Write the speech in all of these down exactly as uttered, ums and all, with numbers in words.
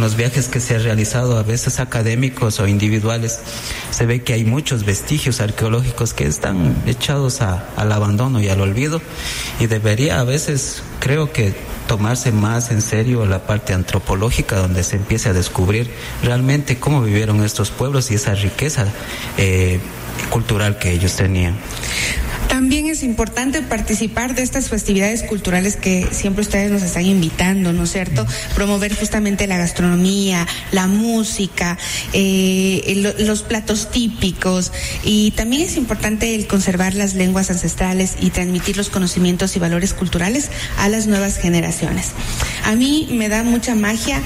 los viajes que se han realizado, a veces académicos o individuales, se ve que hay muchos vestigios arqueológicos que están echados a, al abandono y al olvido, y debería a veces, creo que, tomarse más en serio la parte antropológica, donde se empiece a descubrir realmente cómo vivieron estos pueblos y esa riqueza eh, cultural que ellos tenían. También es importante participar de estas festividades culturales que siempre ustedes nos están invitando, ¿no es cierto? Promover justamente la gastronomía, la música, eh, los platos típicos, y también es importante el conservar las lenguas ancestrales y transmitir los conocimientos y valores culturales a las nuevas generaciones. A mí me da mucha magia,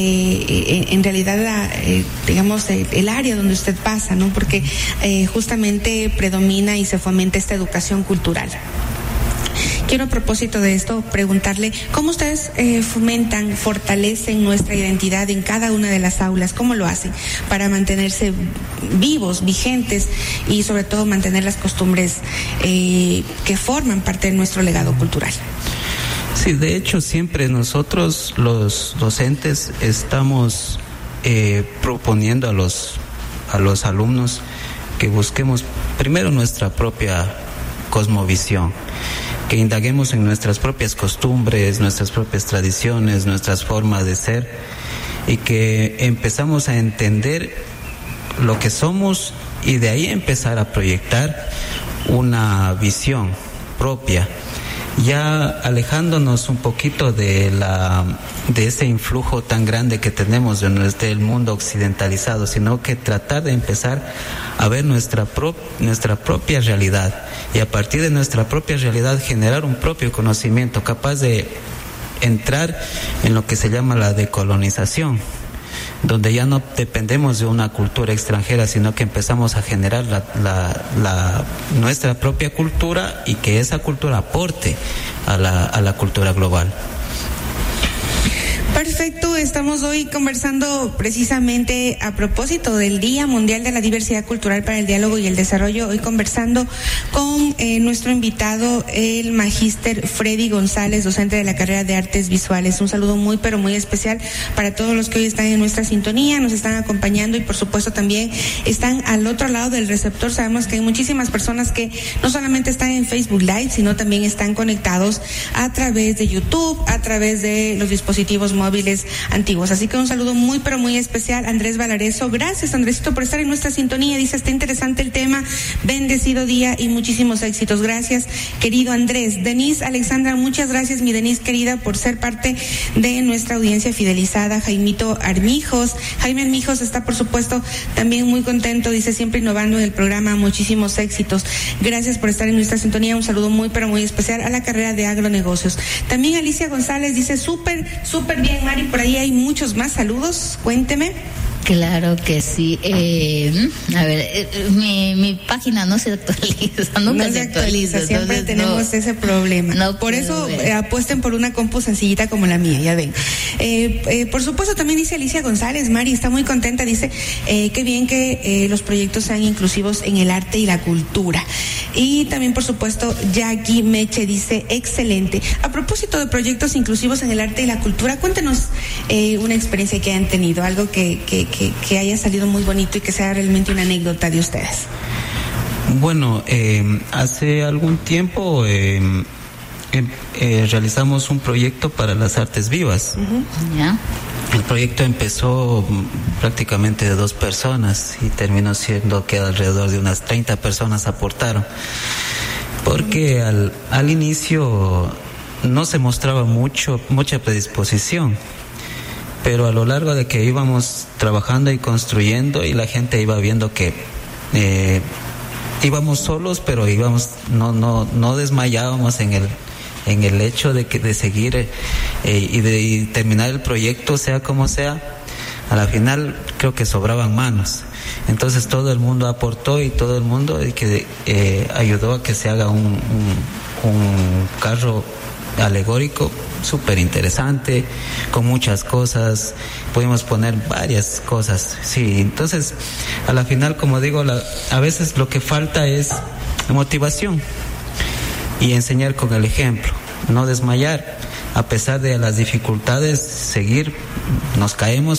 eh, en realidad, la, eh, digamos, el, el área donde usted pasa, ¿no? Porque eh, justamente predomina y se fomenta esta educación educación cultural. Quiero, a propósito de esto, preguntarle cómo ustedes eh, fomentan, fortalecen nuestra identidad en cada una de las aulas. ¿Cómo lo hacen para mantenerse vivos, vigentes y sobre todo mantener las costumbres eh, que forman parte de nuestro legado cultural? Sí, de hecho siempre nosotros los docentes estamos eh, proponiendo a los, a los alumnos que busquemos primero nuestra propia cosmovisión, que indaguemos en nuestras propias costumbres, nuestras propias tradiciones, nuestras formas de ser, y que empezamos a entender lo que somos y de ahí empezar a proyectar una visión propia, ya alejándonos un poquito de la de ese influjo tan grande que tenemos de nuestro, del mundo occidentalizado, sino que tratar de empezar a ver nuestra pro, nuestra propia realidad, y a partir de nuestra propia realidad generar un propio conocimiento capaz de entrar en lo que se llama la decolonización, donde ya no dependemos de una cultura extranjera, sino que empezamos a generar la, la, la, nuestra propia cultura, y que esa cultura aporte a la, a la cultura global. Perfecto, estamos hoy conversando precisamente a propósito del Día Mundial de la Diversidad Cultural para el Diálogo y el Desarrollo, hoy conversando con eh, nuestro invitado, el magíster Freddy González, docente de la carrera de Artes Visuales. Un saludo muy pero muy especial para todos los que hoy están en nuestra sintonía, nos están acompañando y por supuesto también están al otro lado del receptor. Sabemos que hay muchísimas personas que no solamente están en Facebook Live, sino también están conectados a través de YouTube, a través de los dispositivos móviles antiguos. Así que un saludo muy pero muy especial a Andrés Valareso. Gracias, Andresito, por estar en nuestra sintonía. Dice, está interesante el tema, bendecido día y muchísimos éxitos. Gracias, querido Andrés. Denise Alexandra, muchas gracias, mi Denise querida, por ser parte de nuestra audiencia fidelizada. Jaimito Armijos, Jaime Armijos está por supuesto también muy contento, dice, siempre innovando en el programa, muchísimos éxitos. Gracias por estar en nuestra sintonía. Un saludo muy pero muy especial a la carrera de agronegocios. También Alicia González dice, súper, súper bien, Mari, por ahí hay muchos más saludos, cuénteme. Claro que sí. Eh, a ver, eh, mi, mi página no se actualiza, nunca no se actualiza, actualiza siempre tenemos no, ese problema. No por eso eh, apuesten por una compu sencillita como la mía, ya ven. Eh, eh, por supuesto también dice Alicia González, Mari está muy contenta, dice, eh, qué bien que eh, los proyectos sean inclusivos en el arte y la cultura. Y también por supuesto Jackie Meche dice, excelente. A propósito de proyectos inclusivos en el arte y la cultura, cuéntenos eh, una experiencia que hayan tenido, algo que, que Que, que haya salido muy bonito y que sea realmente una anécdota de ustedes. Bueno, eh, hace algún tiempo eh, eh, eh, realizamos un proyecto para las artes vivas. Uh-huh. Yeah. El proyecto empezó prácticamente de dos personas y terminó siendo que alrededor de unas treinta personas aportaron, porque al, al inicio no se mostraba mucho mucha predisposición, pero a lo largo de que íbamos trabajando y construyendo y la gente iba viendo que eh, íbamos solos, pero íbamos no no no desmayábamos en el en el hecho de que de seguir eh, y de y terminar el proyecto, sea como sea. A la final creo que sobraban manos, entonces todo el mundo aportó y todo el mundo que eh, ayudó a que se haga un un, un carro alegórico súper interesante, con muchas cosas, pudimos poner varias cosas, sí, entonces a la final, como digo, la, a veces lo que falta es motivación y enseñar con el ejemplo, no desmayar, a pesar de las dificultades, seguir, nos caemos,